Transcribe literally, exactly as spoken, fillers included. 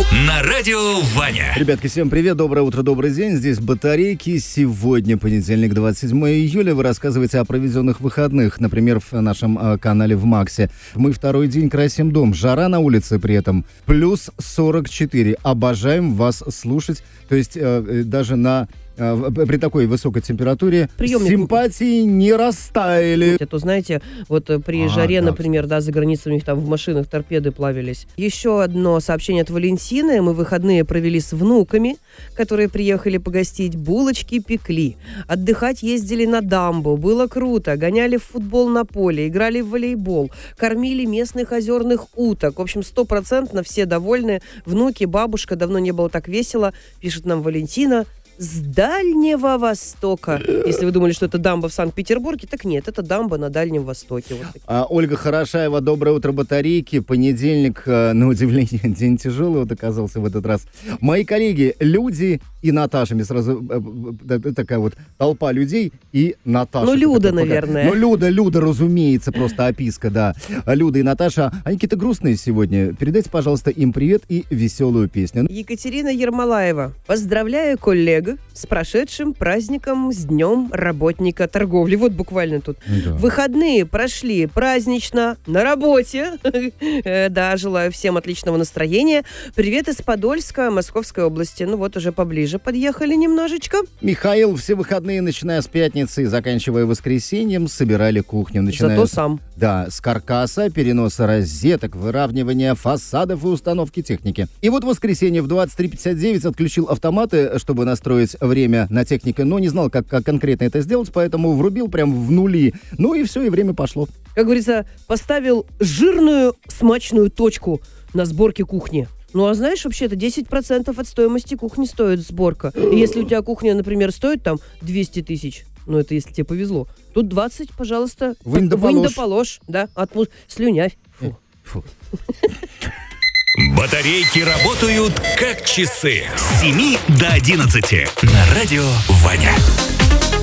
на радио Ваня. Ребятки, всем привет, доброе утро, добрый день. Здесь Батарейки. Сегодня понедельник, двадцать седьмое июля. Вы рассказываете о проведенных выходных, например, в нашем э, канале в Максе. Мы второй день красим дом. Жара на улице при этом плюс сорок четыре. Обожаем вас слушать. То есть э, даже на... при такой высокой температуре приемник... симпатии не растаяли. Это, знаете, вот при а, жаре, да, например, да, за границей у них там в машинах торпеды плавились. Еще одно сообщение от Валентины. Мы выходные провели с внуками, которые приехали погостить. Булочки пекли. Отдыхать ездили на дамбу. Было круто. Гоняли в футбол на поле. Играли в волейбол. Кормили местных озерных уток. В общем, стопроцентно все довольны. Внуки, бабушка. Давно не было так весело. Пишет нам Валентина. С Дальнего Востока. Если вы думали, что это дамба в Санкт-Петербурге, так нет, это дамба на Дальнем Востоке. Вот а, Ольга Хорошаева, доброе утро, Батарейки. Понедельник, на удивление, день тяжелый вот оказался в этот раз. Мои коллеги, люди и Наташа. Мне сразу э, такая вот толпа людей и Наташа. Ну, Люда, наверное. Ну, Люда, Люда, разумеется, просто описка, да. Люда и Наташа, они какие-то грустные сегодня. Передайте, пожалуйста, им привет и веселую песню. Екатерина Ермолаева. Поздравляю коллег с прошедшим праздником, с Днем работника торговли. Вот буквально тут. Да. Выходные прошли празднично, на работе. Да, желаю всем отличного настроения. Привет из Подольска, Московской области. Ну вот уже поближе подъехали немножечко. Михаил, все выходные, начиная с пятницы и заканчивая воскресеньем, собирали кухню. Начиная Зато с, сам. Да, с каркаса, переноса розеток, выравнивания фасадов и установки техники. И вот в воскресенье в двадцать три пятьдесят девять отключил автоматы, чтобы настроить время на технике, но не знал, как, как конкретно это сделать, поэтому врубил прям в нули. Ну и все, и время пошло. Как говорится, поставил жирную смачную точку на сборке кухни. Ну, а знаешь, вообще-то десять процентов от стоимости кухни стоит сборка. И если у тебя кухня, например, стоит там двести тысяч, ну, это если тебе повезло, тут двадцать, пожалуйста, вынь да положь, да, отпу... слюнявь. Фу. Фу. Батарейки работают как часы с семи до одиннадцати на радио Ваня.